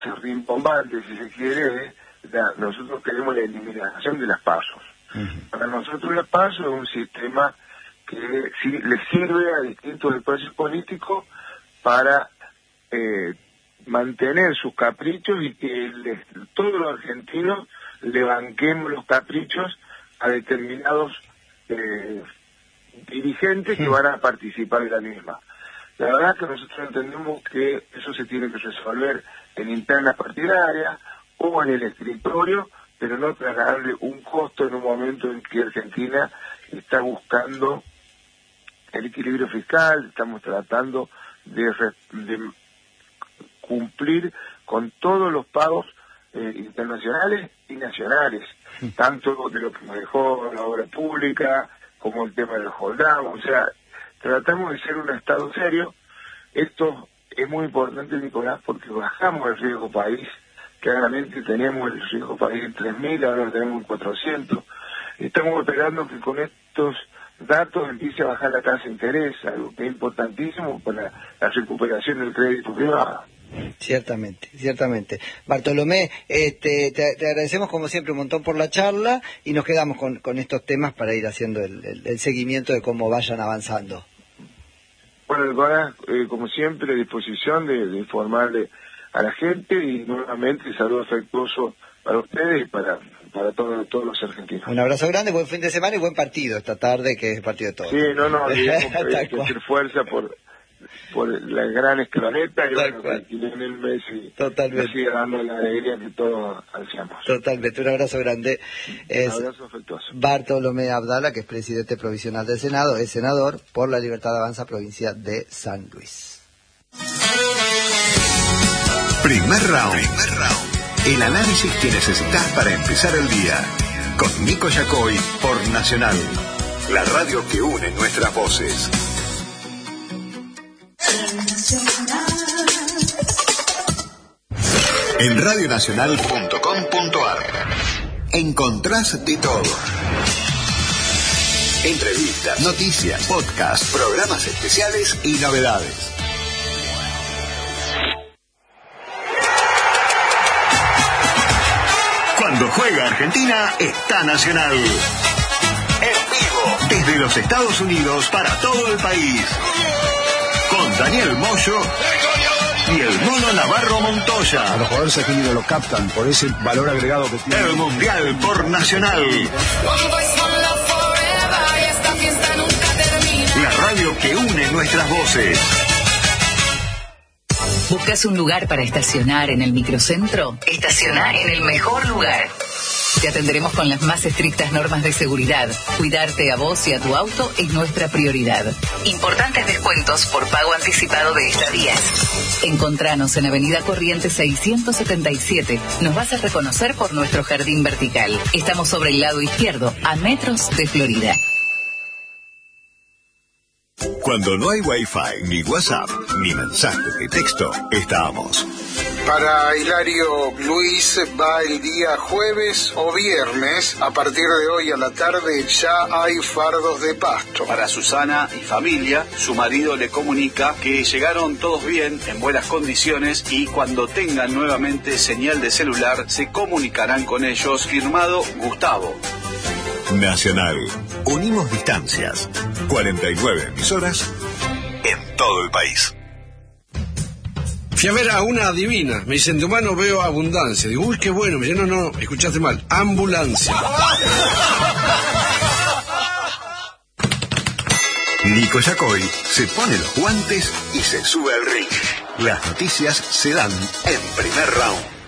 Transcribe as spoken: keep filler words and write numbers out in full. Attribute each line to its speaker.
Speaker 1: rimbombante, si se quiere, la, nosotros queremos la eliminación de las pasos. Uh-huh. Para nosotros las pasos es un sistema que si, le sirve a distintos espacios políticos para eh, mantener sus caprichos y que les, todos los argentinos le banquemos los caprichos a determinados eh, dirigentes que van a participar de la misma. La verdad es que nosotros entendemos que eso se tiene que resolver en internas partidarias o en el escritorio, pero no trasladarle un costo en un momento en que Argentina está buscando el equilibrio fiscal, estamos tratando de, de cumplir con todos los pagos eh, internacionales y nacionales, tanto de lo que nos dejó la obra pública como el tema del holddown. O sea, tratamos de ser un Estado serio. Esto es muy importante, Nicolás, porque bajamos el riesgo país. Claramente teníamos el riesgo país en tres mil, ahora lo tenemos en cuatrocientos. Estamos esperando que con estos datos empiece a bajar la tasa de interés, algo que es importantísimo para la recuperación del crédito privado.
Speaker 2: Ciertamente, ciertamente. Bartolomé, este, te, te agradecemos como siempre un montón por la charla y nos quedamos con, con estos temas para ir haciendo el, el, el seguimiento de cómo vayan avanzando.
Speaker 1: Bueno, Nicolás, eh, como siempre, a disposición de, de informarle a la gente y nuevamente saludo afectuoso para ustedes y para, para todo, todos los argentinos.
Speaker 2: Un abrazo grande, buen fin de semana y buen partido esta tarde, que es el partido de todos.
Speaker 1: Sí, no, no, digamos que hay que hacer fuerza por... por la gran escaloneta y bueno, que Lionel Messi nos sigue dando la alegría que todos ansiamos.
Speaker 2: Totalmente, un abrazo grande. Es
Speaker 1: un abrazo afectuoso.
Speaker 2: Bartolomé Abdala, que es presidente provisional del Senado, es senador por la Libertad Avanza, provincia de San Luis.
Speaker 3: Primer round. Primer round. El análisis que necesitas para empezar el día. Con Nico Yacoy por Nacional, la radio que une nuestras voces. En radio nacional punto com punto a r encontrás de todo. Entrevistas, noticias, podcasts, programas especiales y novedades. Cuando juega Argentina, está Nacional. En vivo, desde los Estados Unidos para todo el país. Con Daniel Moyo y el Mono Navarro Montoya.
Speaker 4: A los jugadores argentinos lo captan por ese valor agregado que tiene.
Speaker 3: El Mundial por Nacional. La radio que une nuestras voces.
Speaker 5: ¿Buscas un lugar para estacionar en el microcentro? Estaciona en el mejor lugar. Te atenderemos con las más estrictas normas de seguridad. Cuidarte a vos y a tu auto es nuestra prioridad. Importantes descuentos por pago anticipado de estadías. Encontranos en Avenida Corrientes seiscientos setenta y siete. Nos vas a reconocer por nuestro jardín vertical. Estamos sobre el lado izquierdo, a metros de Florida.
Speaker 3: Cuando no hay Wi-Fi, ni WhatsApp, ni mensajes de texto, estamos.
Speaker 6: Para Hilario Luis va el día jueves o viernes. A partir de hoy a la tarde ya hay fardos de pasto.
Speaker 7: Para Susana y familia, su marido le comunica que llegaron todos bien, en buenas condiciones, y cuando tengan nuevamente señal de celular se comunicarán con ellos. Firmado Gustavo.
Speaker 3: Nacional. Unimos distancias. cuarenta y nueve emisoras en todo el país.
Speaker 8: Fui a ver a una divina. Me dicen, de humano veo abundancia. Digo, uy, qué bueno. Me dicen, no, no, escuchaste mal. Ambulancia.
Speaker 3: Nico Yacoy se pone los guantes y se sube al ring. Las noticias se dan en Primer Round.